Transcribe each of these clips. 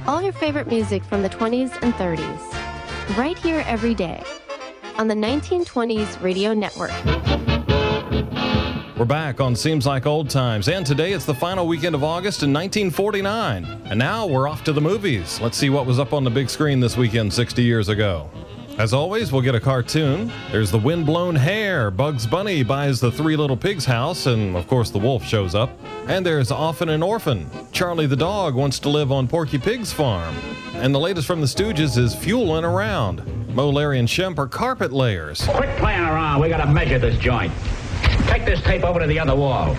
All your favorite music from the 20s and 30s. Right here every day on the 1920s Radio Network. We're back on Seems Like Old Times, and today it's the final weekend of August in 1949. And now we're off to the movies. Let's see what was up on the big screen this weekend 60 years ago. As always, we'll get a cartoon. There's The Windblown Hare. Bugs Bunny buys the Three Little Pigs house, and of course the wolf shows up. And there's Often an Orphan. Charlie the dog wants to live on Porky Pig's farm. And the latest from the Stooges is Fuelin' Around. Moe, Larry, and Shemp are carpet layers. Quit playing around. We gotta measure this joint. Take this tape over to the other wall.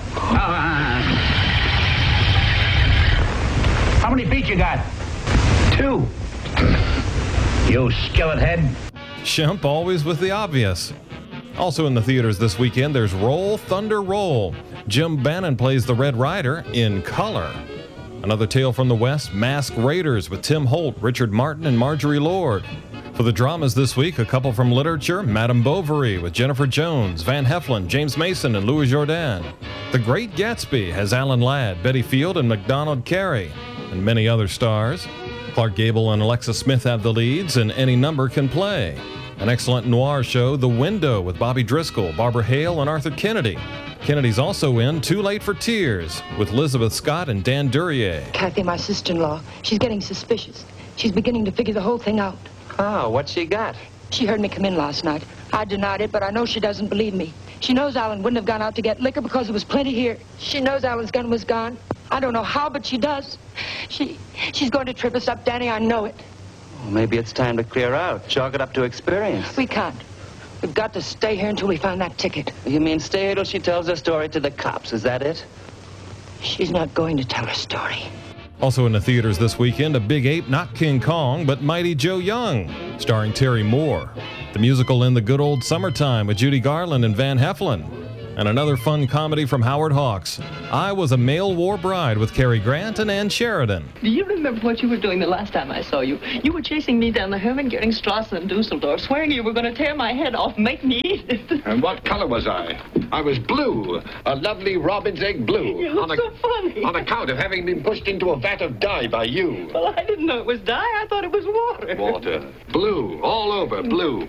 How many feet you got? 2. You skillet head. Shemp always with the obvious. Also in the theaters this weekend, there's Roll, Thunder, Roll. Jim Bannon plays the Red Rider in color. Another Tale from the West, Masked Raiders with Tim Holt, Richard Martin, and Marjorie Lord. For the dramas this week, a couple from literature, Madame Bovary with Jennifer Jones, Van Heflin, James Mason, and Louis Jourdan. The Great Gatsby has Alan Ladd, Betty Field, and MacDonald Carey, and many other stars. Clark Gable and Alexa Smith have the leads, and any number can play. An excellent noir show, The Window, with Bobby Driscoll, Barbara Hale, and Arthur Kennedy. Kennedy's also in Too Late for Tears with Elizabeth Scott and Dan Duryea. Kathy, my sister-in-law, she's getting suspicious. She's beginning to figure the whole thing out. Oh, what's she got? She heard me come in last night. I denied it, but I know she doesn't believe me. She knows Alan wouldn't have gone out to get liquor because there was plenty here. She knows Alan's gun was gone. I don't know how, but she does. She's going to trip us up, Danny. I know it. Well, maybe it's time to clear out. Chalk it up to experience. We can't. We've got to stay here until we find that ticket. You mean stay here till she tells her story to the cops, is that it? She's not going to tell her story. Also in the theaters this weekend, A Big Ape, not King Kong, but Mighty Joe Young, starring Terry Moore. The musical In the Good Old Summertime with Judy Garland and Van Heflin. And another fun comedy from Howard Hawks, I Was a Male War Bride with Cary Grant and Ann Sheridan. Do you remember what you were doing the last time I saw you? You were chasing me down the Hermann-Goering-Strasse in Dusseldorf, swearing you were going to tear my head off, make me eat it. And what color was I? I was blue, a lovely robin's egg blue. You look so funny. On account of having been pushed into a vat of dye by you. Well, I didn't know it was dye. I thought it was water. Water. Blue, all over, blue.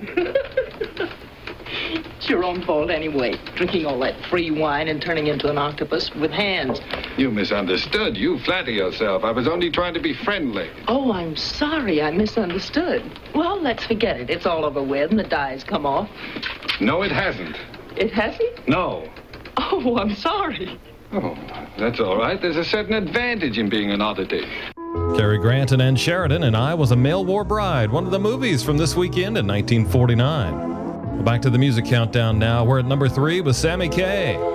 It's your own fault anyway, drinking all that free wine and turning into an octopus with hands. You misunderstood. You flatter yourself. I was only trying to be friendly. Oh, I'm sorry. I misunderstood. Well, let's forget it. It's all over with and the dye's come off. No, it hasn't. It hasn't? No. Oh, I'm sorry. Oh, that's all right. There's a certain advantage in being an oddity. Cary Grant and Ann Sheridan and I Was a Male War Bride, one of the movies from this weekend in 1949. Back to the music countdown now. We're at number 3 with Sammy Kaye.